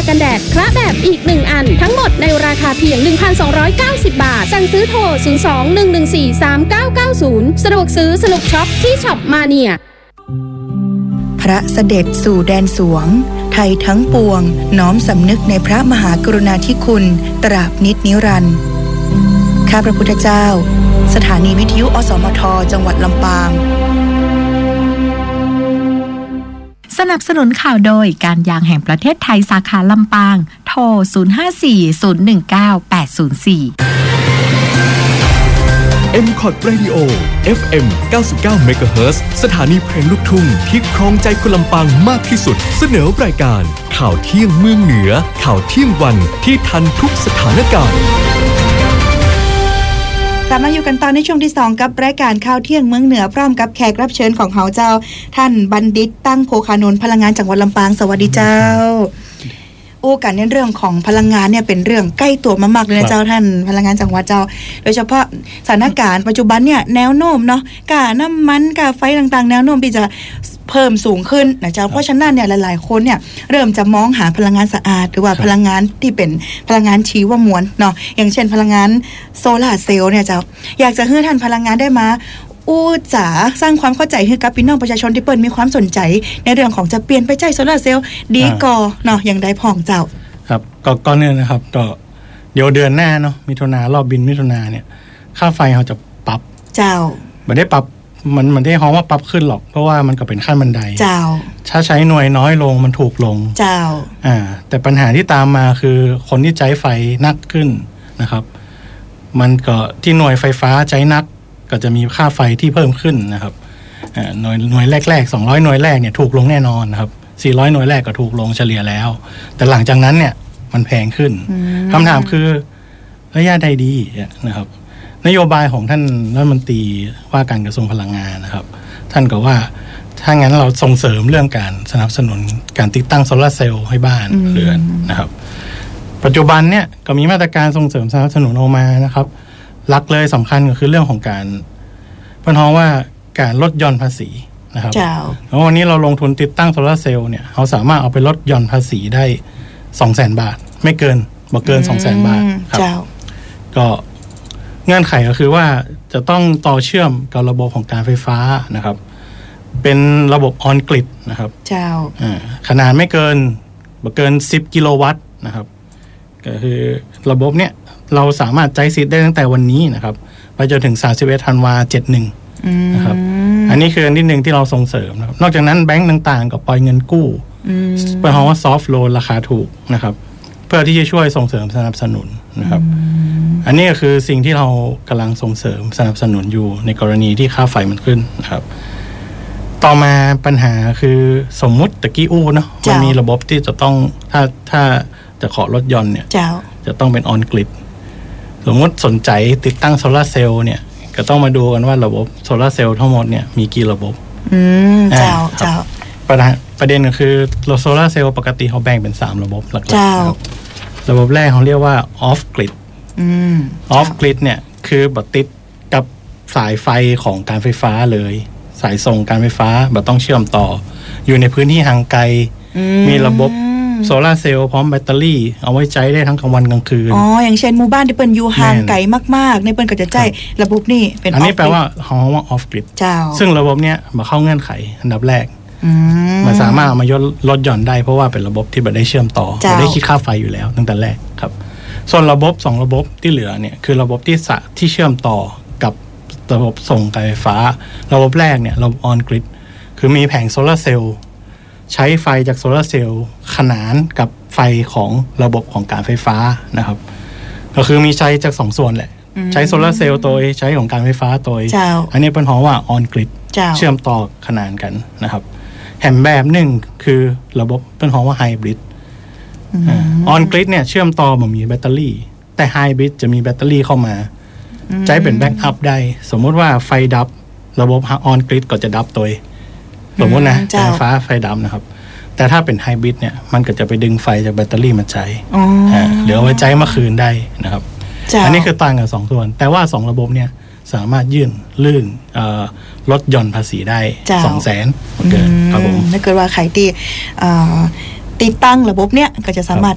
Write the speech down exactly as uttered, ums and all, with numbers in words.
กันแดดคละแบบอีกหนึ่งอันทั้งหมดในราคาเพียง หนึ่งพันสองร้อยเก้าสิบ บาทสั่งซื้อโทรศูนย์ สอง หนึ่ง หนึ่ง สี่ สาม เก้า เก้า ศูนย์สะดวกซื้อสนุกช็อปที่ช็อปมาเนียพระเสด็จสู่แดนสวงไทยทั้งปวงน้อมสำนึกในพระมหากรุณาธิคุณตราบนิจนิรันดร์ข้าพระพุทธเจ้าสถานีวิทยุอสมทจังหวัดลำปางสนับสนุนข่าวโดยการยางแห่งประเทศไทยสาขาลำปางโทรศูนย์ ห้า สี่ ศูนย์ หนึ่ง เก้า แปด ศูนย์ สี่เอ็ม คอท Radio เอฟ เอ็ม เก้าสิบเก้า เมกะเฮิรตซ์ สถานีเพลงลูกทุ่งที่ครองใจคนลำปางมากที่สุดเสนอรายการข่าวเที่ยงเมืองเหนือข่าวเที่ยงวันที่ทันทุกสถานการณ์กลับมาอยู่กันตอนในช่วงที่สองกับรายการข่าวเที่ยงเมืองเหนือพร้อมกับแขกรับเชิญของเฮาเจ้าท่านบัณฑิตตั้งโภคานนท์พลังงานจังหวัดลำปางสวัสดีเจ้าอู้กันในเรื่องของพลังงานเนี่ยเป็นเรื่องใกล้ตัวมากๆเลยนะเจ้าท่านพลังงานจังหวัดเจ้าโดยเฉพาะสถานการณ์ปัจจุบันเนี่ยแนวโน้มเนาะค่าน้ำมันค่าไฟต่างๆแนวโน้มที่จะเพิ่มสูงขึ้นนะเจ้าเพราะฉะนั้นเนี่ยหลายๆคนเนี่ยเริ่มจะมองหาพลังงานสะอาดหรือว่าพลังงานที่เป็นพลังงานชีวมวลเนาะอย่างเช่นพลังงานโซลาร์เซลล์เนี่ยเจ้าอยากจะให้ท่านพลังงานได้มาอู้จ๋าสร้างความเข้าใจให้กับพี่น้องประชาชนที่เปิ้นมีความสนใจในเรื่องของจะเปลี่ยนไปใช้โซลาร์เซลล์ดีก่อเนาะอย่างใดพ่องเจ้าครับก็ก่อนเนี่ยนะครับก็เดี๋ยวเดือนหน้าเนาะมิถุนารอบบินมิถุนาเนี่ยค่าไฟเขาจะปรับเจ้าไม่ได้ปรับมันมันได้ฮ้องว่าปรับขึ้นหรอกเพราะว่ามันก็เป็นขั้นบันไดเจ้าถ้าใช้หน่วยน้อยลงมันถูกลงเจ้าอ่าแต่ปัญหาที่ตามมาคือคนที่ใช้ไฟนักขึ้นนะครับมันก็ที่หน่วยไฟฟ้าใช้นักก็จะมีค่าไฟที่เพิ่มขึ้นนะครับอ่าหน่วยหน่วยแรกๆสองร้อยหน่วยแรกเนี่ยถูกลงแน่นอนนะครับสี่ร้อยหน่วยแรกก็ถูกลงเฉลี่ยแล้วแต่หลังจากนั้นเนี่ยมันแพงขึ้นคำถามคือระยะใดดีนะครับนโยบายของท่านรัฐมนตรีว่าการกระทรวงพลังงานนะครับท่านก็ว่าถ้างั้นเราส่งเสริมเรื่องการสนับสนุนการติดตั้งโซลาร์เซลล์ให้บ้านเรือนนะครับปัจจุบันเนี่ยก็มีมาตรการส่งเสริมสนับสนุนออกมานะครับหลักเลยสำคัญก็คือเรื่องของการเพิ่นฮ้องว่าการลดหย่อนภาษีนะครับแล้ววันนี้เราลงทุนติดตั้งโซลาร์เซลล์เนี่ยเราสามารถเอาไปลดหย่อนภาษีได้ สองแสน บาทไม่เกินบ่เกิน สองแสน บาทครับก็เงื่อนไขก็คือว่าจะต้องต่อเชื่อมกับระบบของการไฟฟ้านะครับเป็นระบบออนกริดนะครับเจ้าอ่าขนาดไม่เกินบ่เกินสิบกิโลวัตต์นะครับก็คือระบบเนี้ยเราสามารถใช้สิทธิ์ได้ตั้งแต่วันนี้นะครับไปจนถึงสามสิบเอ็ดธันวาคมเจ็ดสิบเอ็ดนะครับอันนี้คืออันที่หนึ่งที่เราส่งเสริมนะครับนอกจากนั้นแบงก์ต่างๆก็ปล่อยเงินกู้เป็นคำว่าซอฟท์โลนราคาถูกนะครับเพื่อที่จะช่วยส่งเสริมสนับสนุนนะครับอันนี้ก็คือสิ่งที่เรากำลังส่งเสริมสนับสนุนอยู่ในกรณีที่ค่าไฟมันขึ้นนะครับต่อมาปัญหาคือสมมุติตะกี้อู้เนาะมันมีระบบที่จะต้องถ้าถ้าจะขอลดหย่อนเนี่ยจะต้องเป็นออนกริดสมมติสนใจติดตั้งโซลาร์เซลล์เนี่ยก็ต้องมาดูกันว่าระบบโซลาร์เซลล์ทั้งหมดเนี่ยมีกี่ระบบอืมเจ้าเจ้าประเด็นประเด็นก็คือโซลาร์เซลล์ปกติเขาแบ่งเป็นสามระบบหลักๆนะครับระบบแรกเขาเรียกว่า off grid อืม off grid เนี่ยคือบ่ติดกับสายไฟของการไฟฟ้าเลยสายส่งการไฟฟ้าบ่ต้องเชื่อมต่ออยู่ในพื้นที่ห่างไกลมีระบบโซลาร์เซลล์พร้อมแบตเตอรี่เอาไว้ใช้ได้ทั้งกลางวันกลางคืนอ๋ออย่างเช่นหมู่บ้านที่เปิ้นอยู่ห่างไกลมากๆในเปิ้นก็จะใช้ระบบนี้เป็นอันนี้แปลว่าเฮาว่า off grid เจ้าซึ่งระบบเนี้ยบ่เข้าเงื่อนไขอันดับแรกมันสามารถมาลดหย่อนได้เพราะว่าเป็นระบบที่บ่ได้เชื่อมต่อบ่ได้คิดค่าไฟอยู่แล้วตั้งแต่แรกครับส่วนระบบสองระบบที่เหลือเนี่ยคือระบบที่สะที่เชื่อมต่อกับระบบส่งการไฟฟ้าระบบแรกเนี่ยระบบ on grid คือมีแผงโซลาร์เซลล์ใช้ไฟจากโซลาร์เซลล์ขนานกับไฟของระบบของการไฟฟ้านะครับก็คือมีใช้จากสองส่วนแหละใช้โซลาร์เซลล์โดยใช้ของการไฟฟ้าโดยอันนี้เป็นเพราะว่า on grid เชื่อมต่อขนานกันนะครับแถมแบบหนึ่งคือระบบเป็นของว่าไฮบริดออนกริดเนี่ยเชื่อมต่อมันมีแบตเตอรี่แต่ไฮบริดจะมีแบตเตอรี่เข้ามาใช้เป็นแบ็กอัพได้สมมติว่าไฟดับระบบออนกริดก็จะดับตัวสมมตินะไฟฟ้าไฟดับนะครับแต่ถ้าเป็นไฮบริดเนี่ยมันก็จะไปดึงไฟจากแบตเตอรี่มาใช้เหลือไว้ใช้เมื่อคืนได้นะครับอันนี้คือต่างกันสองส่วนแต่ว่าสองระบบเนี่ยสามารถยื่นลื่นลดหย่อนภาษีได้สองแสนเกินครับผมถ้าเกิดว่าใครที่ติดตั้งระบบเนี้ยก็จะสามารถ